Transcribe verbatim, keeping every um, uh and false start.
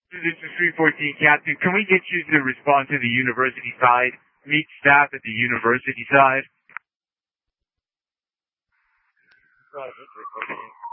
This is three fourteen, Captain. Can we get you to respond to the university side? Meet staff at the university side.